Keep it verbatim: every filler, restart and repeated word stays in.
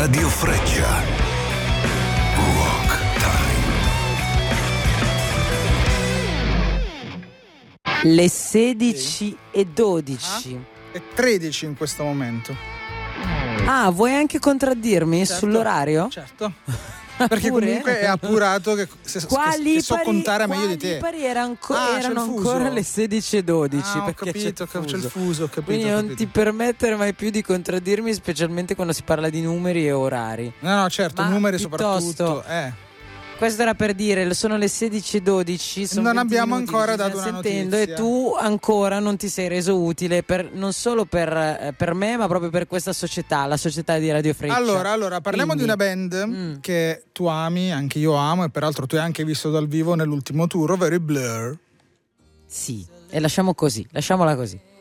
Radio Freccia. Rock Time. Le sedici e dodici. Ah? E tredici in questo momento. Ah, vuoi anche contraddirmi Certo, sull'orario? Certo. Perché Pure? comunque è appurato che, se, Quali che so pari, contare meglio di te. Pari era anco- Ah, erano c'è il fuso. ancora le sedici e dodici. Ah, ho perché capito, c'è il c'è il fuso. fuso, ho capito. Quindi ho non capito. ti permettere mai più di contraddirmi, specialmente quando si parla di numeri e orari. No, no, certo, Ma numeri piuttosto, soprattutto. Eh. Questo era per dire, sono le sedici e dodici. Sono Non venti abbiamo minuti ancora che ci dato stiamo una sentendo notizia. E tu ancora non ti sei reso utile per, non solo per, eh, per me, ma proprio per questa società, la società di Radio Freccia. Allora, allora parliamo Quindi, di una band mm. che tu ami, anche io amo, e peraltro tu hai anche visto dal vivo nell'ultimo tour, ovvero i Blur. Sì, e lasciamo così, lasciamola così.